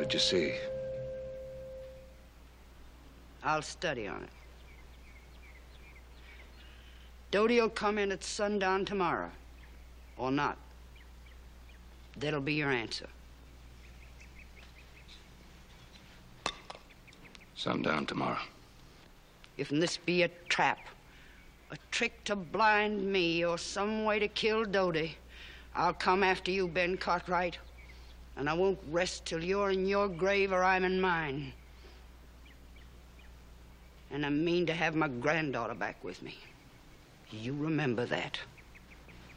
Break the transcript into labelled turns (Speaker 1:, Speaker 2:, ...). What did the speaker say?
Speaker 1: What'd you see?
Speaker 2: I'll study on it. Doty'll come in at sundown tomorrow. Or not. That'll be your answer.
Speaker 1: Sundown tomorrow.
Speaker 2: If this be a trap, a trick to blind me, or some way to kill Doty, I'll come after you, Ben Cartwright. And I won't rest till you're in your grave or I'm in mine. And I mean to have my granddaughter back with me. You remember that.